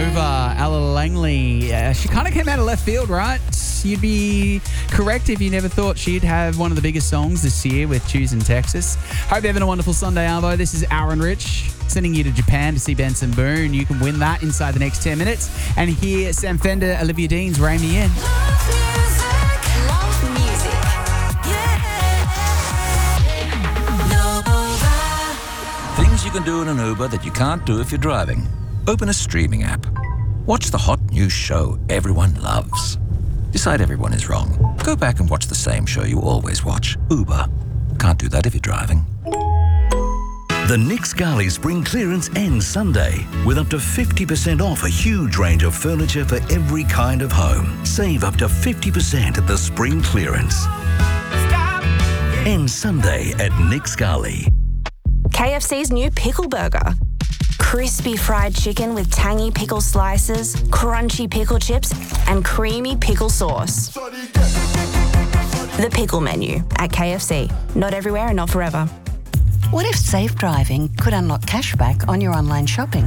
Nova, Ella Langley. She kind of came out of left field, right? You'd be correct if you never thought she'd have one of the biggest songs this year with Choosing Texas. Hope you're having a wonderful Sunday, Arvo. This is Aaron Rich sending you to Japan to see Benson Boone. You can win that inside the next 10 minutes. And hear Sam Fender, Olivia Dean's Rein Me In. Love music. Things you can do in an Uber that you can't do if you're driving. Open a streaming app. Watch the hot new show everyone loves. Decide everyone is wrong. Go back and watch the same show you always watch. Uber. Can't do that if you're driving. The Nick Scali Spring Clearance ends Sunday with up to 50% off a huge range of furniture for every kind of home. Save up to 50% at the Spring Clearance. Ends Sunday at Nick Scali. KFC's new pickle burger. Crispy fried chicken with tangy pickle slices, crunchy pickle chips, and creamy pickle sauce. The pickle menu at KFC. Not everywhere and not forever. What if safe driving could unlock cashback on your online shopping?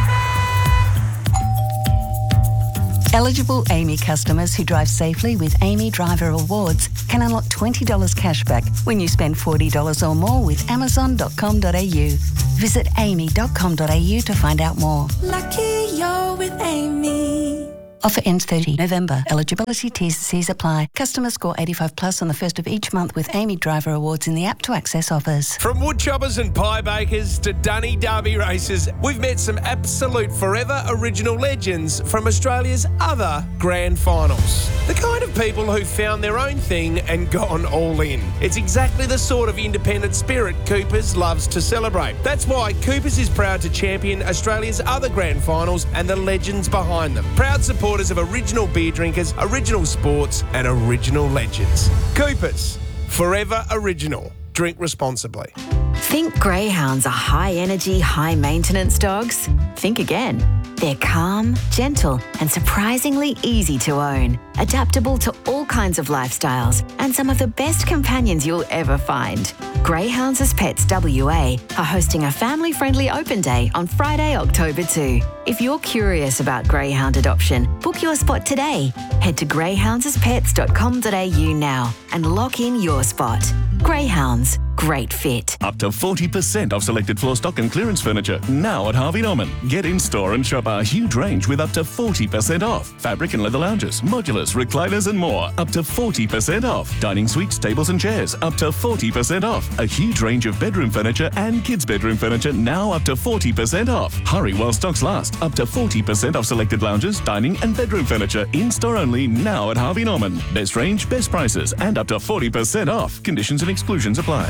Eligible Amy customers who drive safely with Amy Driver Awards can unlock $20 cashback when you spend $40 or more with Amazon.com.au. Visit amy.com.au to find out more. Lucky you're with Amy. Offer ends 30 November. Eligibility T's apply. Customer score 85 plus on the first of each month with Amy Driver Awards in the app to access offers. From woodchoppers and pie bakers to Dunny Derby racers, we've met some absolute forever original legends from Australia's other grand finals. The kind of people who found their own thing and gone all in. It's exactly the sort of independent spirit Coopers loves to celebrate. That's why Coopers is proud to champion Australia's other grand finals and the legends behind them. Proud supporters of original beer drinkers, original sports, and original legends. Coopers, forever original. Drink responsibly. Think greyhounds are high-energy, high-maintenance dogs? Think again. They're calm, gentle, and surprisingly easy to own. Adaptable to all kinds of lifestyles, and some of the best companions you'll ever find. Greyhounds as Pets WA are hosting a family-friendly open day on Friday, October 2. If you're curious about greyhound adoption, book your spot today. Head to greyhoundsaspets.com.au now and lock in your spot. Greyhounds, great fit. Up to 40% off selected floor stock and clearance furniture now at Harvey Norman. Get in store and shop our huge range with up to 40% off. Fabric and leather lounges, modulars, recliners and more. Up to 40% off. Dining suites, tables and chairs. Up to 40% off. A huge range of bedroom furniture and kids' bedroom furniture now up to 40% off. Hurry while stocks last. Up to 40% off selected lounges, dining and bedroom furniture. In store only now at Harvey Norman. Best range, best prices and up to 40% off. Conditions and exclusions apply.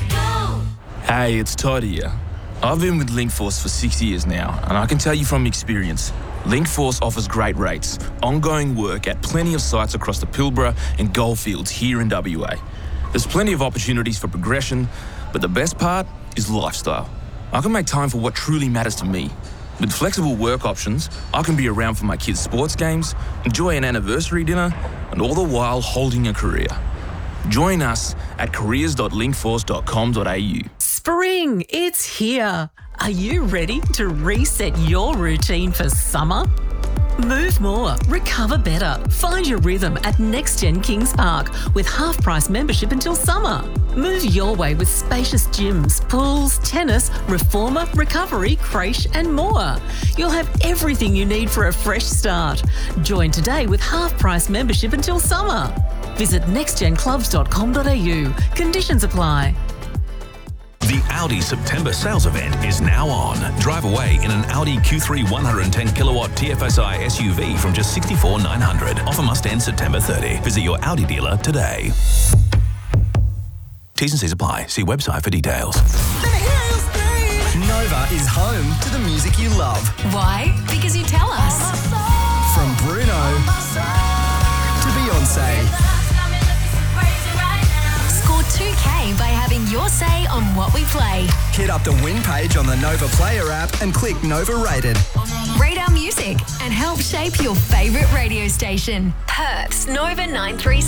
Hey, it's Todd here. I've been with Linkforce for 6 years now, and I can tell you from experience, Linkforce offers great rates, ongoing work at plenty of sites across the Pilbara and Goldfields here in WA. There's plenty of opportunities for progression, but the best part is lifestyle. I can make time for what truly matters to me. With flexible work options, I can be around for my kids' sports games, enjoy an anniversary dinner, and all the while holding a career. Join us at careers.linkforce.com.au. Spring, it's here. Are you ready to reset your routine for summer? Move more, recover better. Find your rhythm at NextGen Kings Park with half-price membership until summer. Move your way with spacious gyms, pools, tennis, reformer, recovery, creche and more. You'll have everything you need for a fresh start. Join today with half-price membership until summer. Visit nextgenclubs.com.au. Conditions apply. The Audi September sales event is now on. Drive away in an Audi Q3 110 kilowatt TFSI SUV from just $64,900. Offer must end September 30. Visit your Audi dealer today. T's and C's apply. See website for details. Nova is home to the music you love. Why? Because you tell us. From Bruno to Beyonce. Score 2K by having your say on what we play. Hit up the win page on the Nova Player app and click Nova Rated. Rate our music and help shape your favourite radio station. Perth's Nova 937.